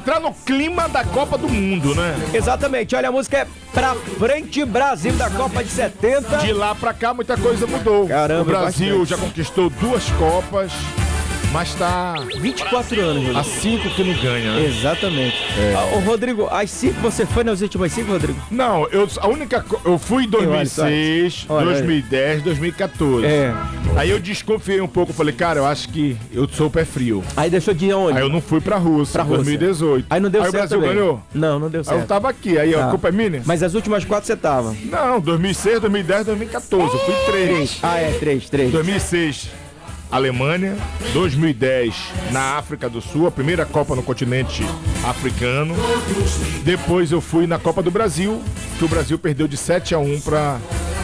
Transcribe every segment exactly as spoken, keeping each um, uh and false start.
entrar no clima da Copa do Mundo, né? Exatamente, olha, a música é Pra Frente Brasil da Copa de setenta. De lá pra cá muita coisa mudou. Caramba, o Brasil bastante. já conquistou duas Copas, mas tá vinte e quatro anos, Rodrigo. há cinco que não ganha, né? Exatamente. Ah, ô, Rodrigo, as cinco, você foi nas últimas cinco, Rodrigo? Não, eu, a única co- eu fui em dois mil e seis, Olha, olha. dois mil e dez, dois mil e quatorze. É. Aí eu desconfiei um pouco, falei, cara, eu acho que eu sou pé frio. Aí deixou de ir onde? Aí eu não fui pra Rússia, Pra Rússia. dois mil e dezoito. Aí não deu Aí o certo Brasil também. ganhou. Não, não deu Aí eu certo. tava aqui, aí Tá. a culpa é minha? Mas as últimas quatro você tava? Não, dois mil e seis, dois mil e dez, dois mil e quatorze, eu fui três. Ah, é, três, três. dois mil e seis, Alemanha. dois mil e dez, na África do Sul, a primeira Copa no continente africano. Depois eu fui na Copa do Brasil, que o Brasil perdeu de sete a um pra,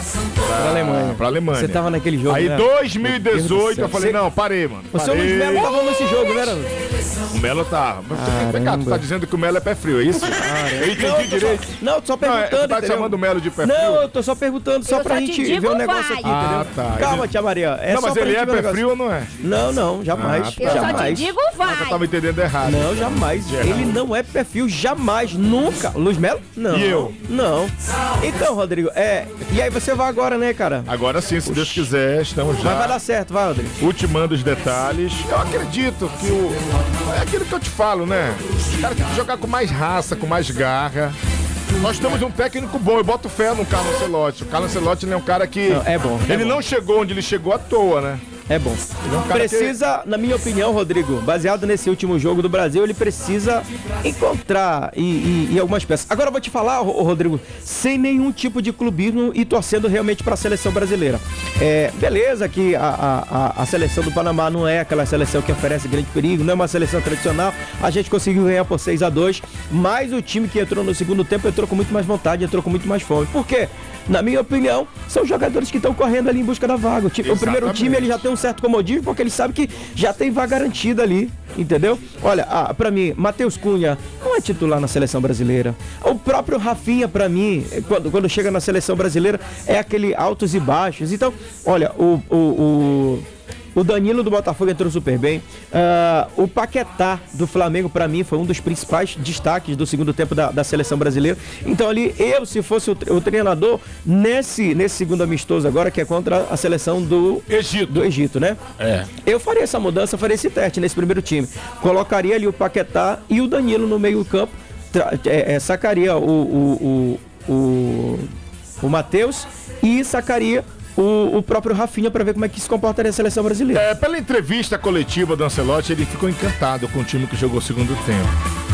Pra Alemanha. pra Alemanha. Você tava naquele jogo, Aí né? dois mil e Meu Deus do dezoito céu. eu falei, Você- não, parei, mano. O seu parei. Luiz Melo tava nesse jogo, né? Era? O Melo tá. Mas você, vem cá, tu Caramba. tá dizendo que o Melo é pé frio, é isso? Eu Não, entendi eu tô direito. Só, não, eu tô só Não, é, perguntando, tu tá entendeu? chamando o Melo de pé Não, frio? eu tô só perguntando, só Eu pra só te gente digo ver o vai. negócio aqui, Ah, entendeu? tá. Calma, tia Maria. É não, só mas pra ele gente é ver o pé negócio. frio ou não é? Não, não, jamais. Ah, tá. Eu só te jamais. digo Eu vai. tava entendendo errado. Não, jamais. Ele não é perfil, jamais, nunca. Luiz Melo? Não. E eu? Não. Então, Rodrigo, é. E aí você vai agora, né, cara? Agora sim, se Deus quiser, estamos Mas vai já dar certo, vai, Rodrigo. ultimando os detalhes. Eu acredito que o. É aquilo que eu te falo, né? Os caras têm que jogar com mais raça, com mais garra. Nós temos um técnico bom, eu boto fé no Carlo Ancelotti. O Carlo Ancelotti ele é um cara que. Não, é bom, é ele bom. não chegou onde ele chegou à toa, né? É bom. é um cara Precisa, na minha opinião, Rodrigo, baseado nesse último jogo do Brasil, ele precisa encontrar e, e- e algumas peças. Agora eu vou te falar, ô, ô, Rodrigo, sem nenhum tipo de clubismo e torcendo realmente para a seleção brasileira. É, beleza que a, a- a- a seleção do Panamá não é aquela seleção que oferece grande perigo, não é uma seleção tradicional. A gente conseguiu ganhar por seis a dois, mas o time que entrou no segundo tempo entrou com muito mais vontade, entrou com muito mais fome. Por quê? Na minha opinião, são jogadores que estão correndo ali em busca da vaga. O, time- o primeiro Exatamente. time ele já tem um certo comodismo porque ele sabe que já tem vaga garantida ali, entendeu? Olha, ah, pra mim, Matheus Cunha não é titular na seleção brasileira. O próprio Rafinha, pra mim, eh, quando, quando chega na seleção brasileira, é aquele altos e baixos. Então, olha, o... o, o O Danilo do Botafogo entrou super bem. Ah, o Paquetá do Flamengo, pra mim, foi um dos principais destaques do segundo tempo da, da seleção brasileira. Então ali, eu, se fosse o, tre- o treinador, nesse, nesse segundo amistoso agora, que é contra a seleção do Egito. do Egito, né? É. Eu faria essa mudança, faria esse teste nesse primeiro time. Colocaria ali o Paquetá e o Danilo no meio campo. Tra- é, é, sacaria o, o, o, o, o Matheus e sacaria o, o próprio Rafinha para ver como é que se comportaria a seleção brasileira. É, pela entrevista coletiva do Ancelotti, ele ficou encantado com o time que jogou o segundo tempo.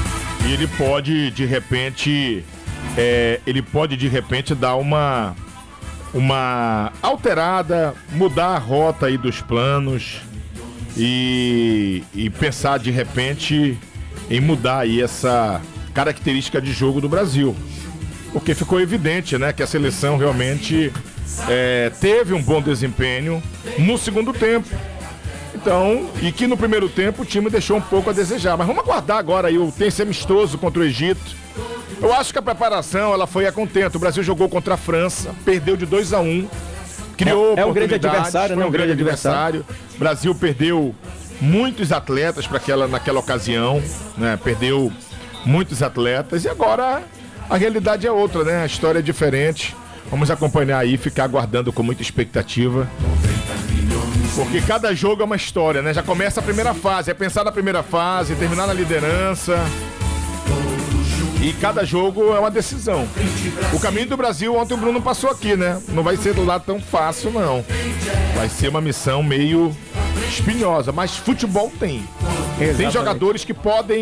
E ele pode, de repente, é, ele pode, de repente, dar uma, uma alterada, mudar a rota aí dos planos e, e pensar, de repente, em mudar aí essa característica de jogo do Brasil. Porque ficou evidente, né, que a seleção realmente é, teve um bom desempenho no segundo tempo. Então, e que no primeiro tempo o time deixou um pouco a desejar. Mas vamos aguardar agora aí o tem esse amistoso contra o Egito. Eu acho que a preparação ela foi a contento. O Brasil jogou contra a França, perdeu de dois a um. Criou É um grande oportunidades, adversário, foi né? um grande adversário. O Brasil perdeu muitos atletas para aquela naquela ocasião, né? Perdeu muitos atletas e agora a realidade é outra, né? A história é diferente. Vamos acompanhar aí, ficar aguardando com muita expectativa. Porque cada jogo é uma história, né? Já começa a primeira fase, é pensar na primeira fase, terminar na liderança. E cada jogo é uma decisão. O caminho do Brasil, ontem o Bruno passou aqui, né? Não vai ser lá tão fácil, não. Vai ser uma missão meio espinhosa, mas futebol tem. Tem Exatamente. jogadores que podem